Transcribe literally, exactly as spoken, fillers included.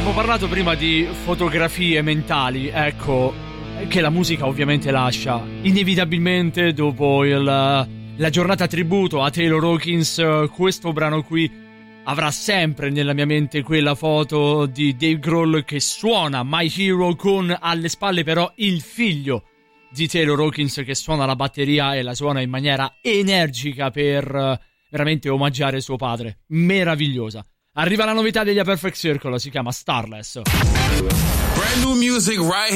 Abbiamo parlato prima di fotografie mentali, ecco, che la musica ovviamente lascia. Inevitabilmente dopo il, la giornata tributo a Taylor Hawkins, questo brano qui avrà sempre nella mia mente quella foto di Dave Grohl che suona My Hero con alle spalle però il figlio di Taylor Hawkins che suona la batteria e la suona in maniera energica per veramente omaggiare suo padre. Meravigliosa. Arriva la novità degli A Perfect Circle, si chiama Starless. Brand new music right